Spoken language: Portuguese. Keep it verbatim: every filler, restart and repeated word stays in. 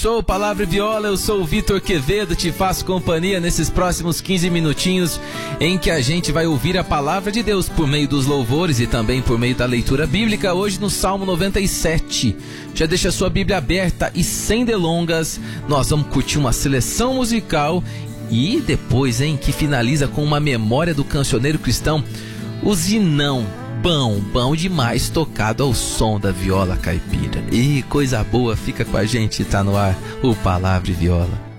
Sou Palavra e Viola, eu sou o Vitor Quevedo, te faço companhia nesses próximos quinze minutinhos em que a gente vai ouvir a Palavra de Deus por meio dos louvores e também por meio da leitura bíblica, hoje no Salmo noventa e sete. Já deixa a sua Bíblia aberta e sem delongas, nós vamos curtir uma seleção musical e depois, hein, que finaliza com uma memória do cancioneiro cristão, o Zinão. Bom, bom demais, tocado ao som da viola caipira. E coisa boa, fica com a gente, tá no ar o Palavra e Viola.